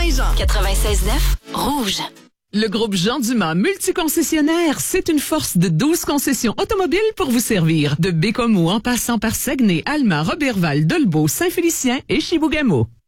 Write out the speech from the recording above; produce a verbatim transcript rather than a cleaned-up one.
Saint-Jean. quatre-vingt-seize neuf, Rouge. Le groupe Jean Dumas multiconcessionnaire, c'est une force de douze concessions automobiles pour vous servir. De Bécomo en passant par Saguenay, Alma, Roberval, Dolbeau, Saint-Félicien et Chibougamau.